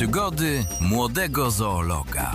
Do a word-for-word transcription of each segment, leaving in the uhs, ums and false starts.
Przygody młodego zoologa.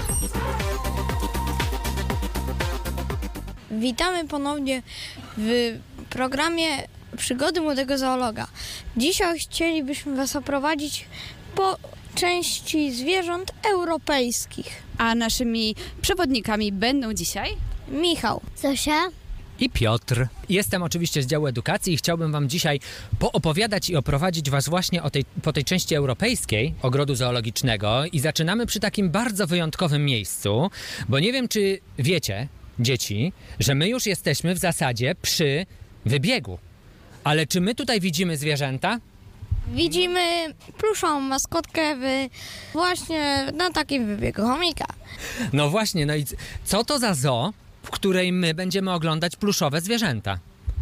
Witamy ponownie w programie Przygody młodego zoologa. Dzisiaj chcielibyśmy Was oprowadzić po części zwierząt europejskich. A naszymi przewodnikami będą dzisiaj Michał, Zosia i Piotr. Jestem oczywiście z działu edukacji i chciałbym Wam dzisiaj poopowiadać i oprowadzić Was właśnie o tej, po tej części europejskiej ogrodu zoologicznego i zaczynamy przy takim bardzo wyjątkowym miejscu, bo nie wiem, czy wiecie, dzieci, że my już jesteśmy w zasadzie przy wybiegu. Ale czy my tutaj widzimy zwierzęta? widzimy pluszową maskotkę w, właśnie na takim wybiegu chomika. No właśnie, no i co to za zoo, w której my będziemy oglądać pluszowe zwierzęta?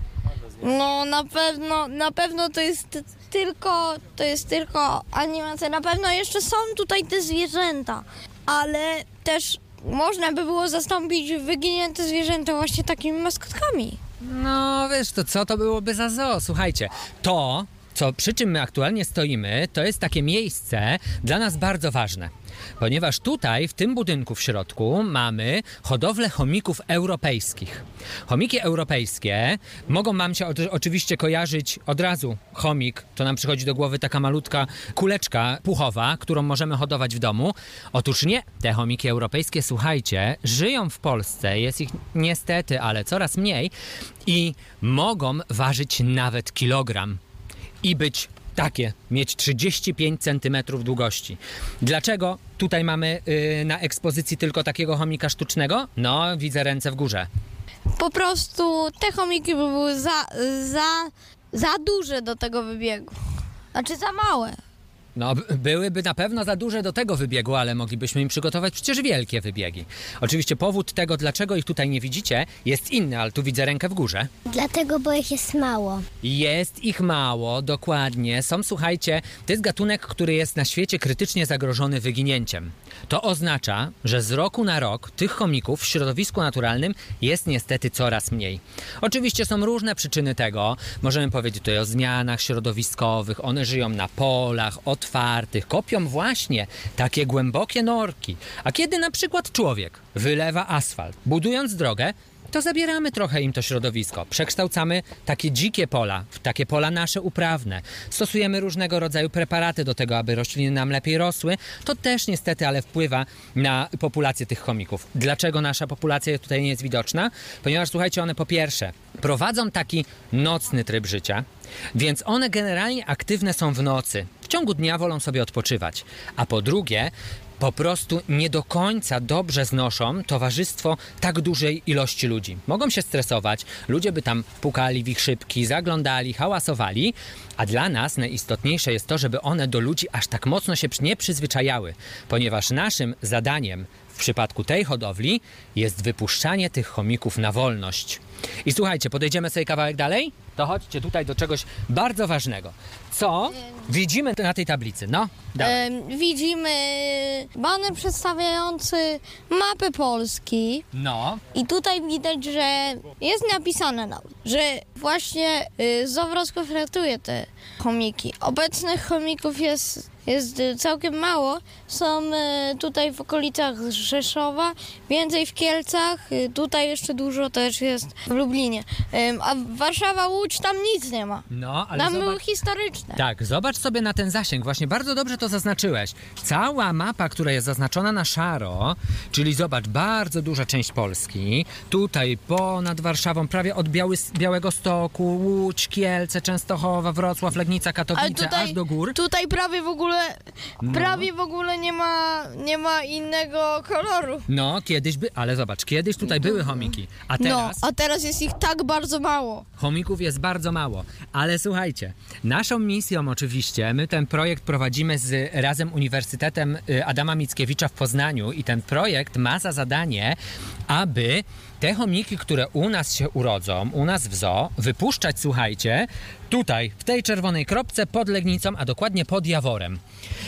No na pewno, na pewno to jest tylko, to jest tylko animacja. Na pewno jeszcze są tutaj te zwierzęta, ale też można by było zastąpić wyginięte zwierzęta właśnie takimi maskotkami. No wiesz, to co to byłoby za zoo? Słuchajcie, to, co, przy czym my aktualnie stoimy, to jest takie miejsce dla nas bardzo ważne. Ponieważ tutaj, w tym budynku w środku, mamy hodowlę chomików europejskich. Chomiki europejskie mogą wam się o, oczywiście kojarzyć od razu. Chomik, to nam przychodzi do głowy taka malutka kuleczka puchowa, którą możemy hodować w domu. Otóż nie, te chomiki europejskie, słuchajcie, żyją w Polsce, jest ich niestety, ale coraz mniej i mogą ważyć nawet kilogram i być takie, mieć trzydzieści pięć centymetrów długości. Dlaczego tutaj mamy yy, na ekspozycji tylko takiego chomika sztucznego? No, widzę ręce w górze. Po prostu te chomiki by były za, za, za duże do tego wybiegu. Znaczy za małe. No, byłyby na pewno za duże do tego wybiegu, ale moglibyśmy im przygotować przecież wielkie wybiegi. Oczywiście powód tego, dlaczego ich tutaj nie widzicie, jest inny, ale tu widzę rękę w górze. Dlatego, bo ich jest mało. Jest ich mało, dokładnie. Są, słuchajcie, to jest gatunek, który jest na świecie krytycznie zagrożony wyginięciem. To oznacza, że z roku na rok tych chomików w środowisku naturalnym jest niestety coraz mniej. Oczywiście są różne przyczyny tego. Możemy powiedzieć tutaj o zmianach środowiskowych. One żyją na polach, otwartych, kopią właśnie takie głębokie norki. A kiedy na przykład człowiek wylewa asfalt, budując drogę, to zabieramy trochę im to środowisko. Przekształcamy takie dzikie pola w takie pola nasze uprawne. Stosujemy różnego rodzaju preparaty do tego, aby rośliny nam lepiej rosły. To też niestety, ale wpływa na populację tych chomików. Dlaczego nasza populacja tutaj nie jest widoczna? Ponieważ, słuchajcie, one po pierwsze prowadzą taki nocny tryb życia, więc one generalnie aktywne są w nocy. W ciągu dnia wolą sobie odpoczywać. A po drugie, po prostu nie do końca dobrze znoszą towarzystwo tak dużej ilości ludzi. Mogą się stresować, ludzie by tam pukali w ich szybki, zaglądali, hałasowali, a dla nas najistotniejsze jest to, żeby one do ludzi aż tak mocno się nie przyzwyczajały, ponieważ naszym zadaniem w przypadku tej hodowli jest wypuszczanie tych chomików na wolność. I słuchajcie, podejdziemy sobie kawałek dalej? To chodźcie tutaj do czegoś bardzo ważnego. Co widzimy na tej tablicy? No, E, widzimy baner przedstawiający mapę Polski. No. I tutaj widać, że jest napisane nawet, że właśnie y, zoo Wrocław ratuje te chomiki. Obecnych chomików jest, jest y, całkiem mało. Są y, tutaj w okolicach Rzeszowa, więcej w Kielcach, y, tutaj jeszcze dużo też jest w Lublinie. Y, a Warszawa, Łódź, tam nic nie ma. No, ale Tam zobacz... były historyczne. Tak, zobacz sobie na ten zasięg. Właśnie bardzo dobrze to zaznaczyłeś. Cała mapa, która jest zaznaczona na szaro, czyli zobacz, bardzo duża część Polski. Tutaj ponad Warszawą, prawie od Biały, Białegostoku, Łódź, Kielce, Częstochowa, Wrocław, Legnica, Katowice, aż do gór. Tutaj prawie w ogóle, No. prawie w ogóle nie ma, nie ma innego koloru. No, kiedyś by, ale zobacz, kiedyś tutaj były chomiki, a No, teraz a teraz jest ich tak bardzo mało. chomików jest bardzo mało. Ale słuchajcie, naszą misją oczywiście, my ten projekt prowadzimy z razem Uniwersytetem Adama Mickiewicza w Poznaniu i ten projekt ma za zadanie, aby te chomiki, które u nas się urodzą, u nas w zoo, wypuszczać, słuchajcie, tutaj, w tej czerwonej kropce pod Legnicą, a dokładnie pod Jaworem.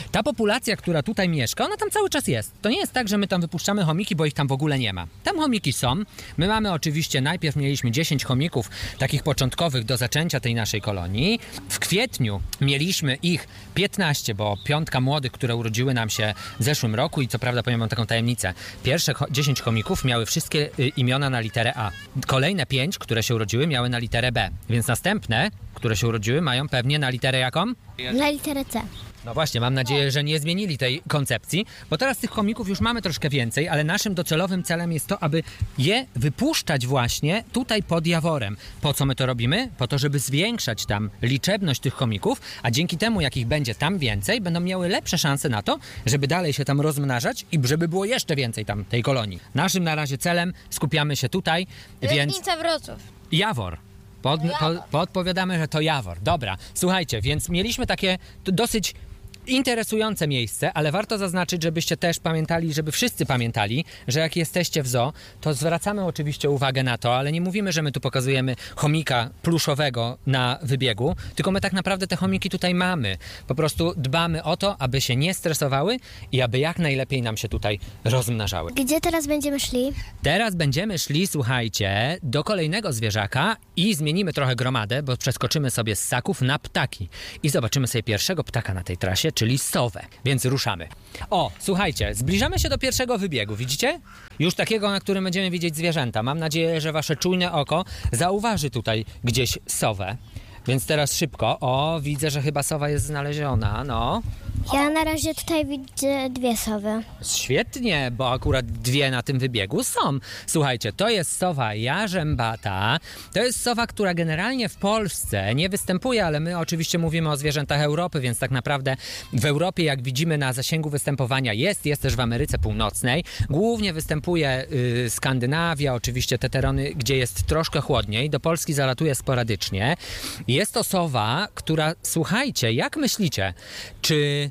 Ta populacja, która tutaj mieszka, ona tam cały czas jest. To nie jest tak, że my tam wypuszczamy chomiki, bo ich tam w ogóle nie ma. Tam chomiki są. My mamy oczywiście, najpierw mieliśmy dziesięć chomików, takich początkowych do zaczęcia tej naszej kolonii. W kwietniu mieliśmy ich piętnaście, bo piątka młodych, które urodziły nam się w zeszłym roku i co prawda powiem wam taką tajemnicę. Pierwsze cho- dziesięć chomików miały wszystkie y, imiona na literę A. Kolejne pięć, które się urodziły, miały na literę B. Więc następne, które się urodziły, mają pewnie na literę jaką? Na literę C. No właśnie, mam nadzieję, że nie zmienili tej koncepcji, bo teraz tych chomików już mamy troszkę więcej, ale naszym docelowym celem jest to, aby je wypuszczać właśnie tutaj pod Jaworem. Po co my to robimy? Po to, żeby zwiększać tam liczebność tych chomików, a dzięki temu, jak ich będzie tam więcej, będą miały lepsze szanse na to, żeby dalej się tam rozmnażać i żeby było jeszcze więcej tam tej kolonii. Naszym na razie celem skupiamy się tutaj, więc Legnica Wrocław. Jawor. Pod, po, podpowiadamy, że to Jawor. Dobra, słuchajcie, więc mieliśmy takie t- dosyć interesujące miejsce, ale warto zaznaczyć, żebyście też pamiętali, żeby wszyscy pamiętali, że jak jesteście w zoo, to zwracamy oczywiście uwagę na to, ale nie mówimy, że my tu pokazujemy chomika pluszowego na wybiegu, tylko my tak naprawdę te chomiki tutaj mamy. Po prostu dbamy o to, aby się nie stresowały i aby jak najlepiej nam się tutaj rozmnażały. Gdzie teraz będziemy szli? Teraz będziemy szli, słuchajcie, do kolejnego zwierzaka i zmienimy trochę gromadę, bo przeskoczymy sobie z ssaków na ptaki i zobaczymy sobie pierwszego ptaka na tej trasie, czyli sowę. Więc ruszamy. O, słuchajcie, zbliżamy się do pierwszego wybiegu, widzicie? Już takiego, na którym będziemy widzieć zwierzęta. Mam nadzieję, że wasze czujne oko zauważy tutaj gdzieś sowę. Więc teraz szybko. O, widzę, że chyba sowa jest znaleziona, no. Ja na razie tutaj widzę dwie sowy. Świetnie, bo akurat dwie na tym wybiegu są. Słuchajcie, to jest sowa jarzębata. To jest sowa, która generalnie w Polsce nie występuje, ale my oczywiście mówimy o zwierzętach Europy, więc tak naprawdę w Europie, jak widzimy na zasięgu występowania jest, jest też w Ameryce Północnej. Głównie występuje y, Skandynawia, oczywiście te tereny, gdzie jest troszkę chłodniej. Do Polski zalatuje sporadycznie. Jest to sowa, która, słuchajcie, jak myślicie, czy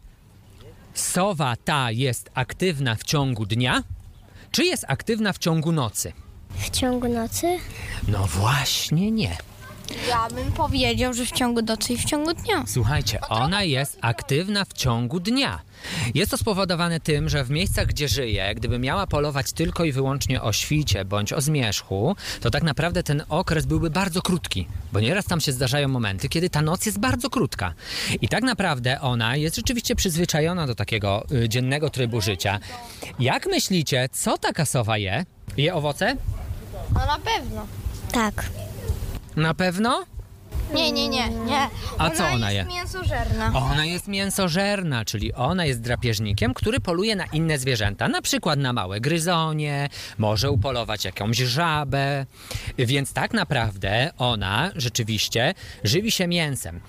sowa ta jest aktywna w ciągu dnia, czy jest aktywna w ciągu nocy? W ciągu nocy? No właśnie nie. Ja bym powiedział, że w ciągu nocy i w ciągu dnia. Słuchajcie, ona jest aktywna w ciągu dnia. Jest to spowodowane tym, że w miejscach, gdzie żyje, gdyby miała polować tylko i wyłącznie o świcie bądź o zmierzchu, to tak naprawdę ten okres byłby bardzo krótki, bo nieraz tam się zdarzają momenty, kiedy ta noc jest bardzo krótka. I tak naprawdę ona jest rzeczywiście przyzwyczajona do takiego y, dziennego trybu życia. Jak myślicie, co taka sowa je? Je owoce? No na pewno. Tak. Na pewno? Nie, nie, nie, nie. A co ona je? jest mięsożerna. Ona jest mięsożerna, czyli ona jest drapieżnikiem, który poluje na inne zwierzęta, na przykład na małe gryzonie, może upolować jakąś żabę, więc tak naprawdę ona rzeczywiście żywi się mięsem.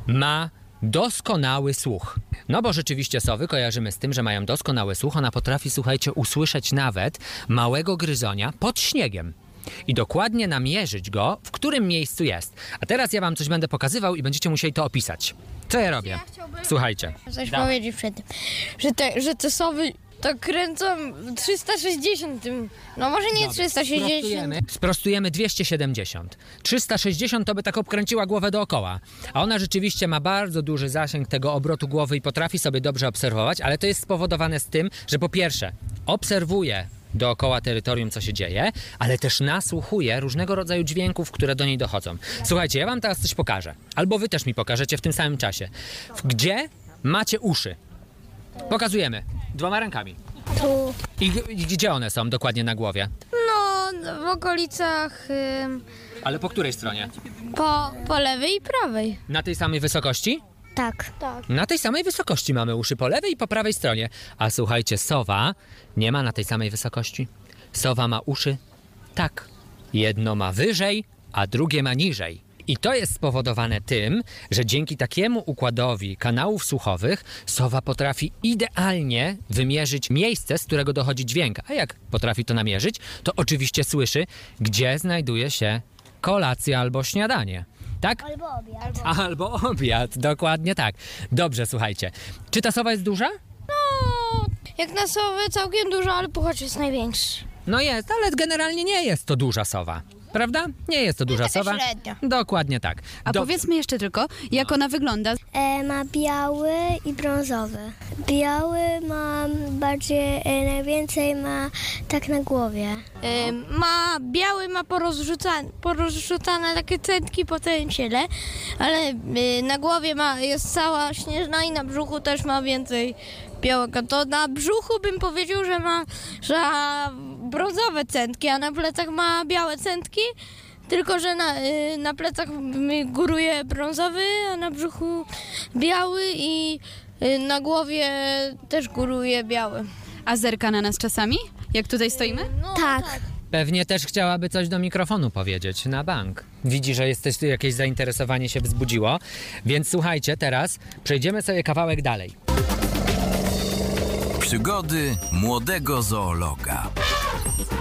Ma doskonały słuch. No bo rzeczywiście sowy kojarzymy z tym, że mają doskonały słuch. Ona potrafi, słuchajcie, usłyszeć nawet małego gryzonia pod śniegiem. I dokładnie namierzyć go, w którym miejscu jest. A teraz ja wam coś będę pokazywał i będziecie musieli to opisać. Co ja robię? Słuchajcie. Coś Dawaj. powiedzieć przed tym, że te, że te sowy to kręcą trzysta sześćdziesiąt tym. No może nie trzysta sześćdziesiąt. Sprostujemy, sprostujemy dwieście siedemdziesiąt. trzysta sześćdziesiąt to by tak obkręciła głowę dookoła. A ona rzeczywiście ma bardzo duży zasięg tego obrotu głowy i potrafi sobie dobrze obserwować, ale to jest spowodowane z tym, że po pierwsze obserwuje dookoła terytorium, co się dzieje, ale też nasłuchuje różnego rodzaju dźwięków, które do niej dochodzą. Słuchajcie, ja wam teraz coś pokażę. Albo wy też mi pokażecie w tym samym czasie. Gdzie macie uszy? Pokazujemy. Dwoma rękami. Tu. I, i gdzie one są dokładnie na głowie? No, w okolicach ym, Ale po której stronie? po, po lewej i prawej. Na tej samej wysokości? Tak. Tak. Na tej samej wysokości mamy uszy po lewej i po prawej stronie. A słuchajcie, sowa nie ma na tej samej wysokości. Sowa ma uszy tak. Jedno ma wyżej, a drugie ma niżej. I to jest spowodowane tym, że dzięki takiemu układowi kanałów słuchowych sowa potrafi idealnie wymierzyć miejsce, z którego dochodzi dźwięk. A jak potrafi to namierzyć, to oczywiście słyszy, gdzie znajduje się kolacja albo śniadanie. Tak? Albo obiad. Albo obiad, dokładnie tak. Dobrze, słuchajcie. Czy ta sowa jest duża? No, jak na sowy całkiem dużo, ale puchacz jest największy. No jest, ale generalnie nie jest to duża sowa. prawda? Nie jest to duża Taka sowa. średnia. Dokładnie tak. A Dobrze. powiedzmy jeszcze tylko, jak ona wygląda. E, ma biały i brązowy. Biały ma bardziej, e, najwięcej ma tak na głowie. Y, ma biały, ma porozrzucane, porozrzucane takie centki po całym ciele, ale y, na głowie ma, jest cała śnieżna i na brzuchu też ma więcej białego. To na brzuchu bym powiedział, że ma, że ma brązowe centki, a na plecach ma białe centki, tylko że na, y, na plecach y, góruje brązowy, a na brzuchu biały i y, na głowie też góruje biały. A zerka na nas czasami? Jak tutaj stoimy? No, Tak. Pewnie też chciałaby coś do mikrofonu powiedzieć, na bank. Widzi, że jesteś, jakieś zainteresowanie się wzbudziło, więc słuchajcie, teraz przejdziemy sobie kawałek dalej. Przygody młodego zoologa.